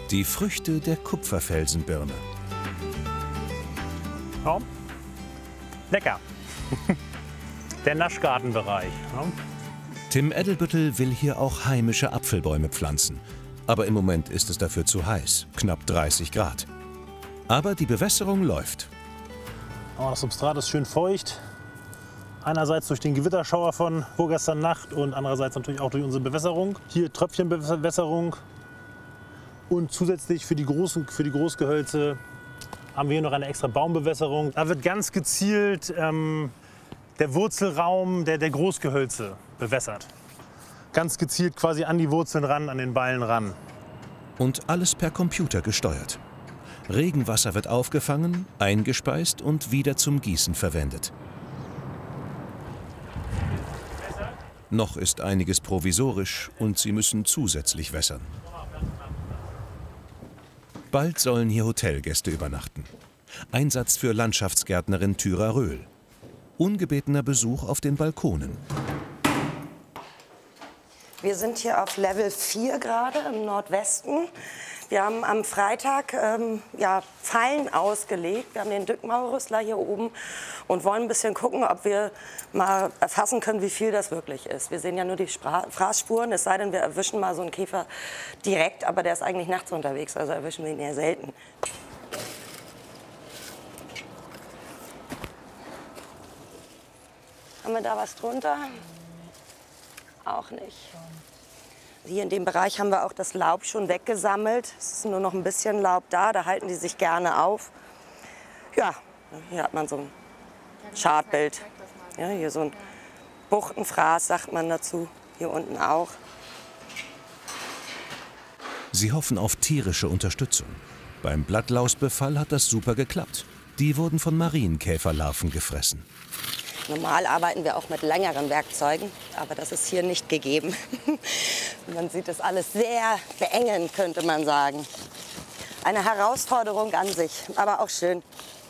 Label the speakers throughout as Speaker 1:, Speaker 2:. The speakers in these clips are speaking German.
Speaker 1: Die Früchte der Kupferfelsenbirne.
Speaker 2: Ja. Lecker. Der Naschgartenbereich. Ja.
Speaker 1: Tim Edelbüttel will hier auch heimische Apfelbäume pflanzen. Aber im Moment ist es dafür zu heiß, knapp 30 Grad. Aber die Bewässerung läuft.
Speaker 2: Oh, das Substrat ist schön feucht. Einerseits durch den Gewitterschauer von vorgestern Nacht und andererseits natürlich auch durch unsere Bewässerung. Hier Tröpfchenbewässerung. Und zusätzlich für die Großgehölze haben wir hier noch eine extra Baumbewässerung. Da wird ganz gezielt der Wurzelraum der Großgehölze bewässert. Ganz gezielt quasi an die Wurzeln ran, an den Ballen ran.
Speaker 1: Und alles per Computer gesteuert. Regenwasser wird aufgefangen, eingespeist und wieder zum Gießen verwendet. Noch ist einiges provisorisch und sie müssen zusätzlich wässern. Bald sollen hier Hotelgäste übernachten. Einsatz für Landschaftsgärtnerin Thyra Röhl. Ungebetener Besuch auf den Balkonen.
Speaker 3: Wir sind hier auf Level 4 gerade im Nordwesten. Wir haben am Freitag Fallen ausgelegt. Wir haben den Dückmaulrüssler hier oben und wollen ein bisschen gucken, ob wir mal erfassen können, wie viel das wirklich ist. Wir sehen ja nur die Fraßspuren, es sei denn, wir erwischen mal so einen Käfer direkt, aber der ist eigentlich nachts unterwegs, also erwischen wir ihn eher selten. Haben wir da was drunter? Auch nicht. Hier in dem Bereich haben wir auch das Laub schon weggesammelt. Es ist nur noch ein bisschen Laub da, da halten die sich gerne auf. Ja, hier hat man so ein Schadbild. Ja, hier so ein Buchtenfraß, sagt man dazu. Hier unten auch.
Speaker 1: Sie hoffen auf tierische Unterstützung. Beim Blattlausbefall hat das super geklappt. Die wurden von Marienkäferlarven gefressen.
Speaker 3: Normal arbeiten wir auch mit längeren Werkzeugen, aber das ist hier nicht gegeben. Man sieht das alles sehr beengend, könnte man sagen. Eine Herausforderung an sich, aber auch schön.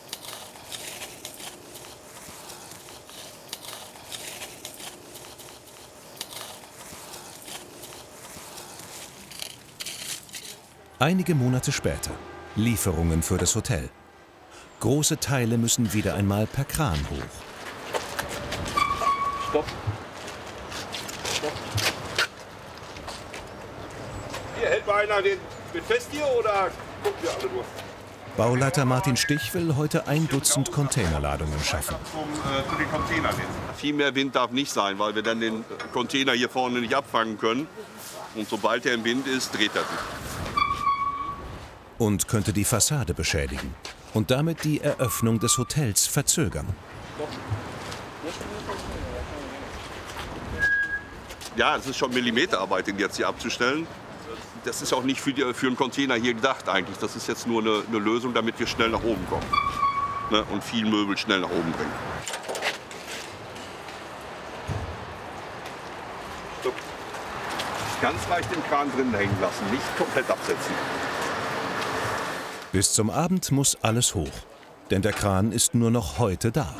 Speaker 1: Einige Monate später. Lieferungen für das Hotel. Große Teile müssen wieder einmal per Kran hoch.
Speaker 4: Stopp. Stopp. Hier, hält mal einer den fest hier oder gucken wir alle nur?
Speaker 1: Bauleiter Martin Stich will heute 1 Dutzend Containerladungen schaffen.
Speaker 4: Zu den Containern jetzt. Viel mehr Wind darf nicht sein, weil wir dann den Container hier vorne nicht abfangen können. Und sobald er im Wind ist, dreht er sich.
Speaker 1: Und könnte die Fassade beschädigen und damit die Eröffnung des Hotels verzögern.
Speaker 4: Ja, es ist schon Millimeterarbeit, den jetzt hier abzustellen. Das ist auch nicht für einen Container hier gedacht eigentlich. Das ist jetzt nur eine Lösung, damit wir schnell nach oben kommen. Ne? Und viel Möbel schnell nach oben bringen. So. Ganz leicht im Kran drin hängen lassen, nicht komplett absetzen.
Speaker 1: Bis zum Abend muss alles hoch, denn der Kran ist nur noch heute da.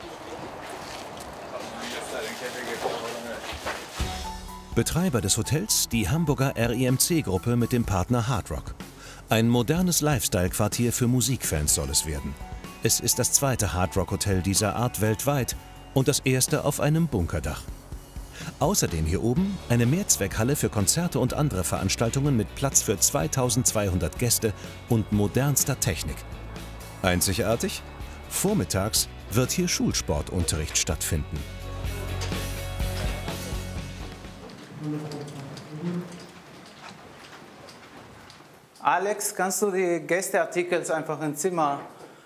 Speaker 1: Betreiber des Hotels, die Hamburger RIMC-Gruppe mit dem Partner Hard Rock. Ein modernes Lifestyle-Quartier für Musikfans soll es werden. Es ist das zweite Hard Rock-Hotel dieser Art weltweit und das erste auf einem Bunkerdach. Außerdem hier oben eine Mehrzweckhalle für Konzerte und andere Veranstaltungen mit Platz für 2200 Gäste und modernster Technik. Einzigartig? Vormittags wird hier Schulsportunterricht stattfinden.
Speaker 5: Alex, kannst du die Gästeartikel einfach in Zimmer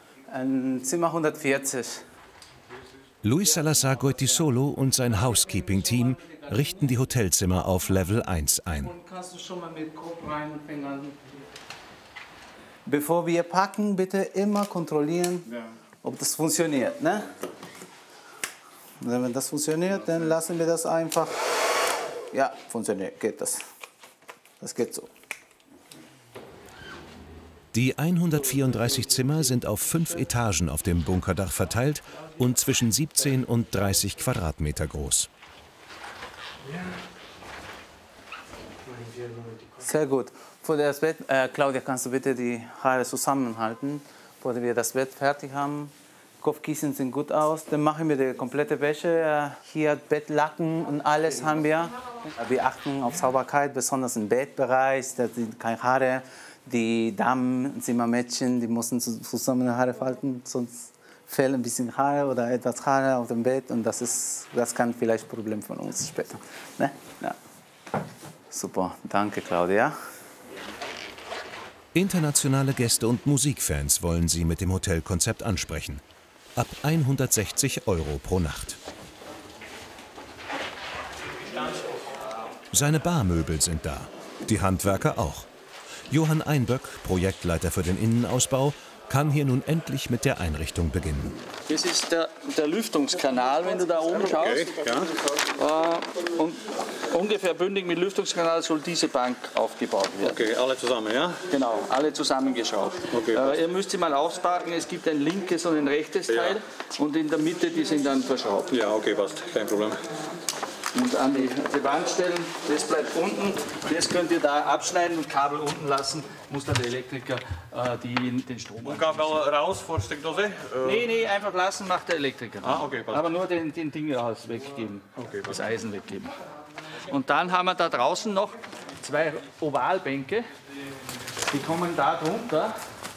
Speaker 5: 140?
Speaker 1: Luis Salazar Goitisolo und sein Housekeeping-Team richten die Hotelzimmer auf Level 1 ein.
Speaker 5: Kannst du schon mal mit Kopf reinfingern? Bevor wir packen, bitte immer kontrollieren, ob das funktioniert. Ne? Wenn das funktioniert, dann lassen wir das einfach. Ja, funktioniert, geht das. Das geht so.
Speaker 1: Die 134 Zimmer sind auf 5 Etagen auf dem Bunkerdach verteilt und zwischen 17 und 30 Quadratmeter groß.
Speaker 5: Sehr gut. Für das Bett, Claudia, kannst du bitte die Haare zusammenhalten, bevor wir das Bett fertig haben? Kopfkissen sehen gut aus. Dann machen wir die komplette Wäsche. Hier Bettlaken und alles haben wir. Wir achten auf Sauberkeit, besonders im Bettbereich. Da sind keine Haare. Die Damen, Zimmermädchen, die müssen zusammen Haare falten, sonst fehlen ein bisschen Haare oder etwas Haare auf dem Bett. Und das kann vielleicht ein Problem von uns später. Ne? Ja. Super, danke Claudia.
Speaker 1: Internationale Gäste und Musikfans wollen sie mit dem Hotelkonzept ansprechen. Ab 160 € pro Nacht. Seine Barmöbel sind da, die Handwerker auch. Johann Einböck, Projektleiter für den Innenausbau, kann hier nun endlich mit der Einrichtung beginnen.
Speaker 6: Das ist der Lüftungskanal, wenn du da oben schaust.
Speaker 7: Okay, ja.
Speaker 6: Und ungefähr bündig mit Lüftungskanal soll diese Bank aufgebaut werden.
Speaker 7: Okay, alle zusammen, ja?
Speaker 6: Genau, alle zusammengeschraubt.
Speaker 7: Okay,
Speaker 6: ihr müsst sie mal auspacken, es gibt ein linkes und ein rechtes Teil und in der Mitte, die sind dann verschraubt.
Speaker 7: Ja, okay, passt, kein Problem.
Speaker 6: Und an die Wand stellen, das bleibt unten, das könnt ihr da abschneiden und Kabel unten lassen, muss dann der Elektriker den Strom
Speaker 7: Und gab raus vor Steckdose?
Speaker 6: Nee, einfach lassen, macht der Elektriker.
Speaker 7: Ah, okay, passt.
Speaker 6: Aber nur den Ding raus weggeben,
Speaker 7: Okay,
Speaker 6: das Eisen weggeben. Und dann haben wir da draußen noch 2 Ovalbänke, die kommen da drunter.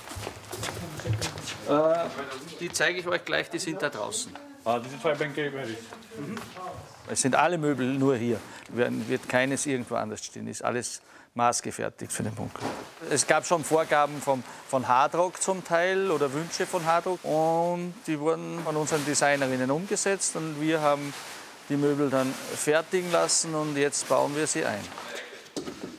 Speaker 6: Die zeige ich euch gleich, die sind da draußen.
Speaker 7: Ah, diese 2 Bänke werde ich.
Speaker 6: Es sind alle Möbel nur hier. Wird keines irgendwo anders stehen. Ist alles maßgefertigt für den Bunker. Es gab schon Vorgaben von Hardrock zum Teil oder Wünsche von Hardrock. Und die wurden von unseren Designerinnen umgesetzt. Und wir haben die Möbel dann fertigen lassen und jetzt bauen wir sie ein.